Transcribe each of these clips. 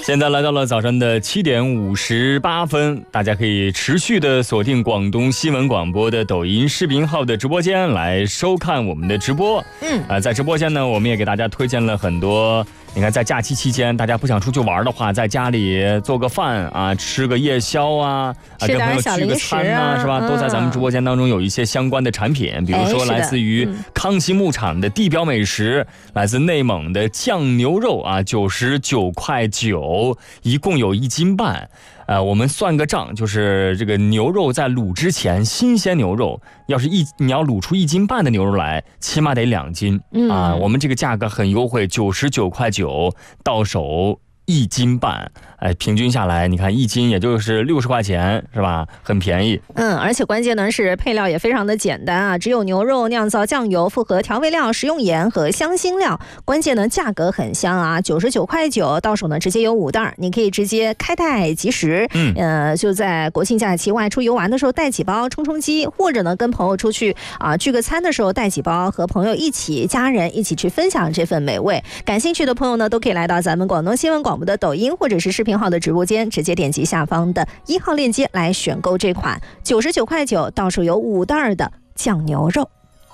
现在来到了早上的7点58分，大家可以持续的锁定广东新闻广播的抖音视频号的直播间来收看我们的直播。在直播间呢，我们也给大家推荐了很多。你看，在假期期间，大家不想出去玩的话，在家里做个饭啊，吃个夜宵啊，跟朋友聚个餐啊，是吧？都在咱们直播间当中有一些相关的产品，比如说来自于康熙牧场的地标美食，来自内蒙的酱牛肉啊，99.9块，一共有1斤半。我们算个账，就是这个牛肉在卤之前，新鲜牛肉要是你要卤出1斤半的牛肉来，起码得2斤啊。我们这个价格很优惠，99.9块，到手1斤半。平均下来，你看1斤也就是60块钱，是吧？很便宜。 而且关键呢是配料也非常的简单啊，只有牛肉酿造酱油，复合调味料、食用盐和香辛料。关键呢价格很香啊，99.9块，到手呢直接有5袋，你可以直接开袋即食。就在国庆假期外出游玩的时候带几包充充饥，或者呢跟朋友出去聚个餐的时候带几包，和朋友一起、家人一起去分享这份美味。感兴趣的朋友呢都可以来到咱们广东新闻广播的抖音或者是视频号的直播间，直接点击下方的1号链接来选购这款99.9块，到手有5袋的酱牛肉。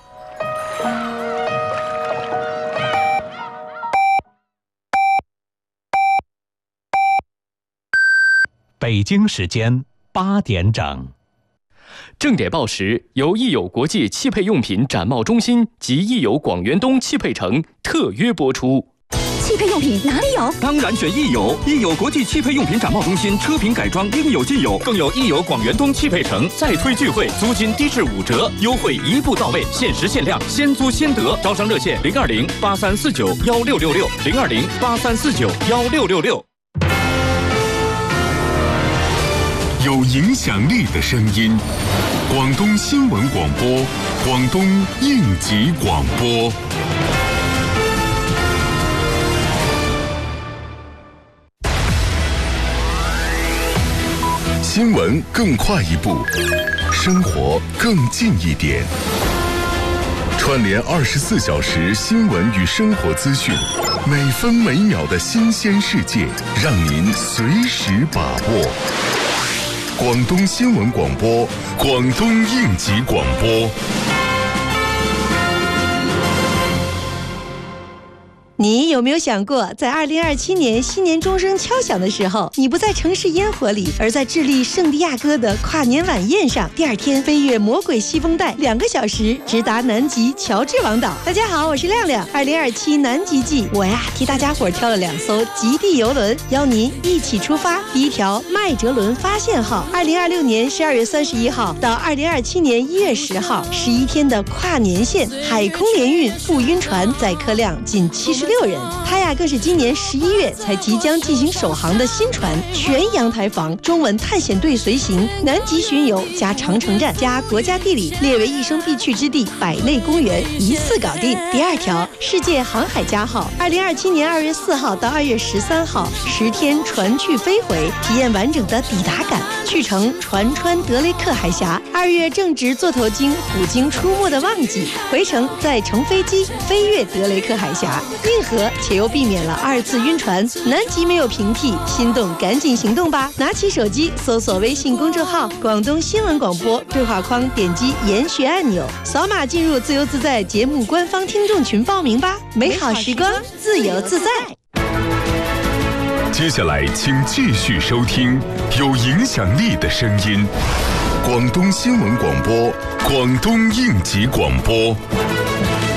北京时间8点整。 正点报时由益友国际汽配用品展贸中心及益友广源东汽配城特约播出。 汽配用品哪里有？ 当然选益友，益友国际汽配用品展贸中心，车品改装应有尽有，更有益友广源东汽配城再推聚会，租金低至5折，优惠一步到位，限时限量，先租先得。招商热线020-8349-1666，020-8349-1666。 有影响力的声音，广东新闻广播，广东应急广播。新闻更快一步，生活更近一点。串联24小时新闻与生活资讯，每分每秒的新鲜世界，让您随时把握。广东新闻广播，广东应急广播。 你有没有想过，在2027年新年钟声敲响的时候，你不在城市烟火里，而在智利圣地亚哥的跨年晚宴上，第二天飞越魔鬼西风带2个小时，直达南极乔治王岛。大家好，我是亮亮。2027南极季，我替大家伙挑了2艘极地游轮，邀您一起出发。第一条麦哲伦发现号，2026年12月31号到2027年1月10号，11天的跨年线海空联运不晕船，载客量仅76人。它呀更是今年11月才即将进行首航的新船，全阳台房，中文探险队随行，南极巡游加长城站加国家地理列为一生必去之地百内公园，一次搞定。第二条世界航海家号，2027年2月4号到2月13号10天船去飞回，体验完整的抵达感。去程船穿德雷克海峡，2月正值座头鲸、虎鲸出没的旺季，回程再乘飞机飞越德雷克海峡，运河且又避免了2次晕船。南极没有平替，心动赶紧行动吧！拿起手机搜索微信公众号广东新闻广播，对话框点击研学按钮，扫码进入自由自在节目官方听众群报名吧。美好时光，自由自在。 接下来请继续收听有影响力的声音，广东新闻广播，广东应急广播。